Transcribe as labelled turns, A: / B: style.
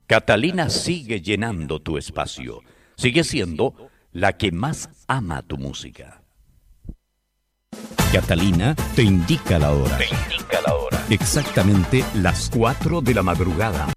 A: Catalina sigue llenando tu espacio. Sigue siendo la que más ama tu música. Catalina te indica la hora. Exactamente las 4 de la madrugada.